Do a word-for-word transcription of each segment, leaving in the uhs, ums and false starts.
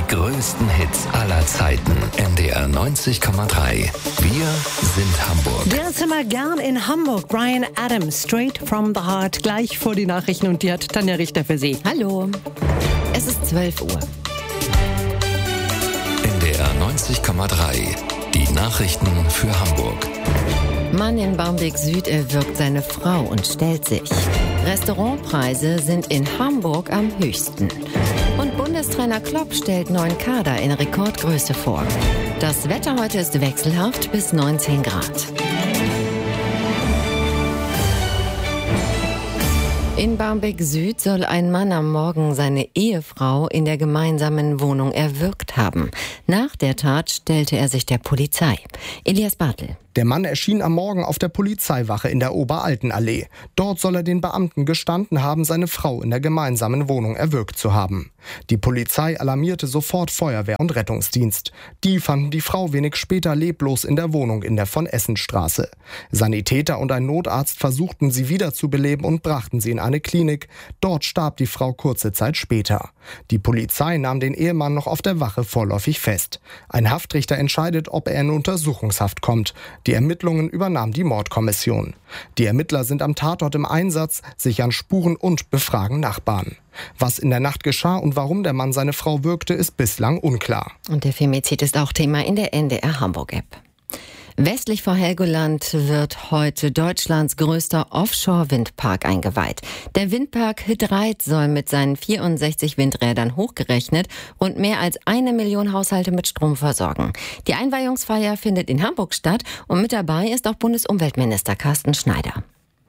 größten Hits aller Zeiten. N D R neunzig Komma drei. Wir sind Hamburg. Der ist immer gern in Hamburg. Bryan Adams, Straight from the Heart. Gleich vor die Nachrichten und die hat Tanja Richter für Sie. Hallo. Es ist zwölf Uhr. N D R neunzig Komma drei. Die Nachrichten für Hamburg. Mann in Barmbek Süd erwürgt seine Frau und stellt sich. Restaurantpreise sind in Hamburg am höchsten. Und Bundestrainer Klopp stellt neuen Kader in Rekordgröße vor. Das Wetter heute ist wechselhaft bis neunzehn Grad. In Barmbek Süd soll ein Mann am Morgen seine Ehefrau in der gemeinsamen Wohnung erwürgt haben. Nach der Tat stellte er sich der Polizei. Elias Bartel. Der Mann erschien am Morgen auf der Polizeiwache in der Oberaltenallee. Dort soll er den Beamten gestanden haben, seine Frau in der gemeinsamen Wohnung erwürgt zu haben. Die Polizei alarmierte sofort Feuerwehr und Rettungsdienst. Die fanden die Frau wenig später leblos in der Wohnung in der Von-Essen-Straße. Sanitäter und ein Notarzt versuchten sie wiederzubeleben und brachten sie in eine Klinik. Dort starb die Frau kurze Zeit später. Die Polizei nahm den Ehemann noch auf der Wache vorläufig fest. Ein Haftrichter entscheidet, ob er in Untersuchungshaft kommt. Die Ermittlungen übernahm die Mordkommission. Die Ermittler sind am Tatort im Einsatz, sichern Spuren und befragen Nachbarn. Was in der Nacht geschah und warum der Mann seine Frau würgte, ist bislang unklar. Und der Femizid ist auch Thema in der N D R Hamburg-App. Westlich vor Helgoland wird heute Deutschlands größter Offshore-Windpark eingeweiht. Der Windpark He-Dreit soll mit seinen vierundsechzig Windrädern hochgerechnet rund mehr als eine Million Haushalte mit Strom versorgen. Die Einweihungsfeier findet in Hamburg statt und mit dabei ist auch Bundesumweltminister Carsten Schneider.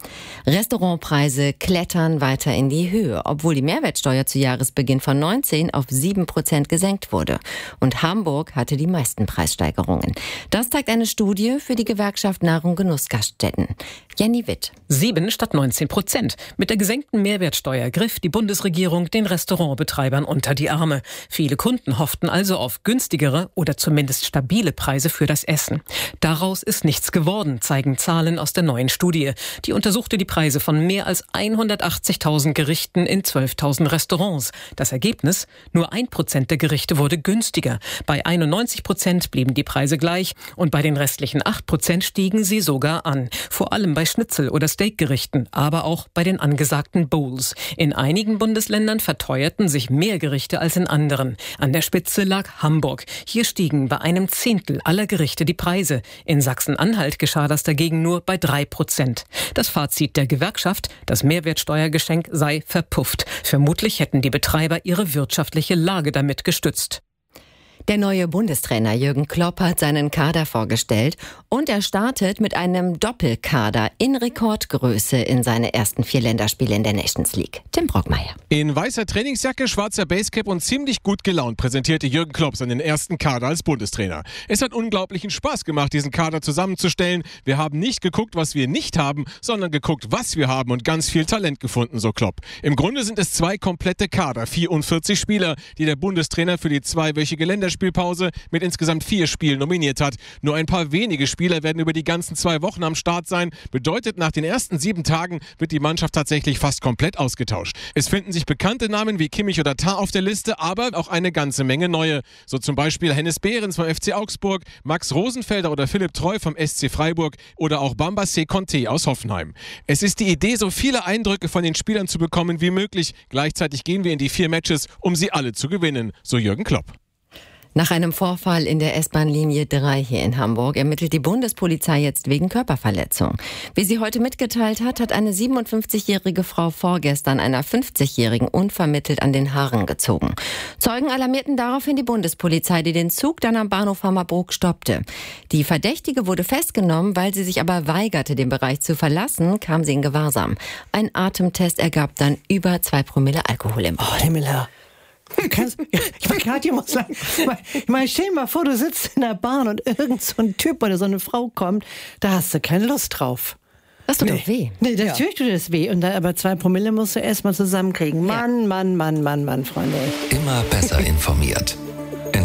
Restaurantpreise klettern weiter in die Höhe, obwohl die Mehrwertsteuer zu Jahresbeginn von neunzehn auf sieben Prozent gesenkt wurde. Und Hamburg hatte die meisten Preissteigerungen. Das zeigt eine Studie für die Gewerkschaft Nahrung Genuss Gaststätten. Jenny Witt. Sieben statt neunzehn Prozent. Mit der gesenkten Mehrwertsteuer griff die Bundesregierung den Restaurantbetreibern unter die Arme. Viele Kunden hofften also auf günstigere oder zumindest stabile Preise für das Essen. Daraus ist nichts geworden, zeigen Zahlen aus der neuen Studie. Die untersuchte die Preise von mehr als hundertachtzigtausend Gerichten in zwölftausend Restaurants. Das Ergebnis? Nur ein Prozent der Gerichte wurde günstiger. Bei einundneunzig Prozent blieben die Preise gleich und bei den restlichen acht Prozent stiegen sie sogar an. Vor allem bei Schnitzel- oder Steakgerichten, aber auch bei den angesagten Bowls. In einigen Bundesländern verteuerten sich mehr Gerichte als in anderen. An der Spitze lag Hamburg. Hier stiegen bei einem Zehntel aller Gerichte die Preise. In Sachsen-Anhalt geschah das dagegen nur bei drei Prozent. Das Fazit der Gewerkschaft, das Mehrwertsteuergeschenk sei verpufft. Vermutlich hätten die Betreiber ihre wirtschaftliche Lage damit gestützt. Der neue Bundestrainer Jürgen Klopp hat seinen Kader vorgestellt und er startet mit einem Doppelkader in Rekordgröße in seine ersten vier Länderspiele in der Nations League. Tim Brockmeier. In weißer Trainingsjacke, schwarzer Basecap und ziemlich gut gelaunt präsentierte Jürgen Klopp seinen ersten Kader als Bundestrainer. Es hat unglaublichen Spaß gemacht, diesen Kader zusammenzustellen. Wir haben nicht geguckt, was wir nicht haben, sondern geguckt, was wir haben und ganz viel Talent gefunden, so Klopp. Im Grunde sind es zwei komplette Kader, vierundvierzig Spieler, die der Bundestrainer für die zweiwöchige Länderspielpause mit insgesamt vier Spielen nominiert hat. Nur ein paar wenige Spieler werden über die ganzen zwei Wochen am Start sein. Bedeutet, nach den ersten sieben Tagen wird die Mannschaft tatsächlich fast komplett ausgetauscht. Es finden sich bekannte Namen wie Kimmich oder Tah auf der Liste, aber auch eine ganze Menge neue. So zum Beispiel Hennes Behrens vom F C Augsburg, Max Rosenfelder oder Philipp Treu vom S C Freiburg oder auch Bambassé Conté aus Hoffenheim. Es ist die Idee, so viele Eindrücke von den Spielern zu bekommen wie möglich. Gleichzeitig gehen wir in die vier Matches, um sie alle zu gewinnen, so Jürgen Klopp. Nach einem Vorfall in der S-Bahn-Linie drei hier in Hamburg ermittelt die Bundespolizei jetzt wegen Körperverletzung. Wie sie heute mitgeteilt hat, hat eine siebenundfünfzigjährige Frau vorgestern einer fünfzigjährigen unvermittelt an den Haaren gezogen. Zeugen alarmierten daraufhin die Bundespolizei, die den Zug dann am Bahnhof Hammerbrook stoppte. Die Verdächtige wurde festgenommen, weil sie sich aber weigerte, den Bereich zu verlassen, kam sie in Gewahrsam. Ein Atemtest ergab dann über zwei Promille Alkohol im Blut. Oh, Himmel. Kannst, ich meine, gerade hier muss sagen, ich meine, stell dir mal vor, du sitzt in der Bahn und irgend so ein Typ oder so eine Frau kommt, da hast du keine Lust drauf. Das tut nee. doch weh. Nee, natürlich tut das weh. Und da, aber zwei Promille musst du erst mal zusammenkriegen. Mann, ja. Mann, Mann, Mann, Mann, Freunde. Immer besser informiert. N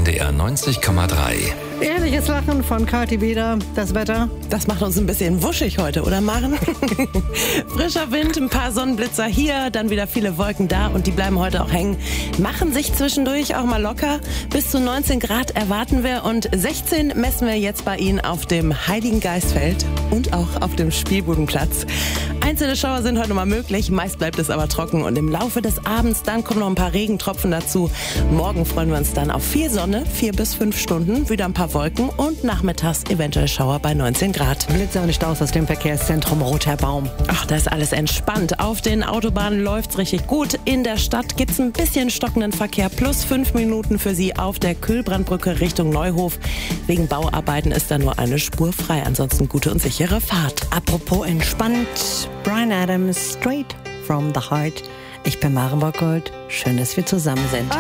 D R neunzig Komma drei. Ehrliches Lachen von Kathi wieder. Das Wetter? Das macht uns ein bisschen wuschig heute, oder Maren? Frischer Wind, ein paar Sonnenblitzer hier, dann wieder viele Wolken da und die bleiben heute auch hängen. Machen sich zwischendurch auch mal locker. Bis zu neunzehn Grad erwarten wir und sechzehn messen wir jetzt bei Ihnen auf dem Heiligen Geistfeld und auch auf dem Spielbudenplatz. Einzelne Schauer sind heute mal möglich, meist bleibt es aber trocken und im Laufe des Abends dann kommen noch ein paar Regentropfen dazu. Morgen freuen wir uns dann auf viel Sonne, vier bis fünf Stunden, wieder ein paar Wolken und nachmittags eventuell Schauer bei neunzehn Grad. Blitze und Staus aus dem Verkehrszentrum Roter Baum. Ach, da ist alles entspannt. Auf den Autobahnen läuft's richtig gut. In der Stadt gibt's ein bisschen stockenden Verkehr. Plus fünf Minuten für Sie auf der Kühlbrandbrücke Richtung Neuhof. Wegen Bauarbeiten ist da nur eine Spur frei. Ansonsten gute und sichere Fahrt. Apropos entspannt, Bryan Adams, Straight from the Heart. Ich bin Maren Bockgold. Schön, dass wir zusammen sind.